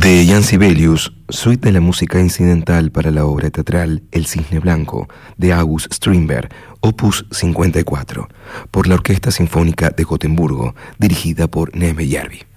De Jan Sibelius, suite de la música incidental para la obra teatral El Cisne Blanco, de August Strindberg, opus 54, por la Orquesta Sinfónica de Gotemburgo, dirigida por Neme Järvi.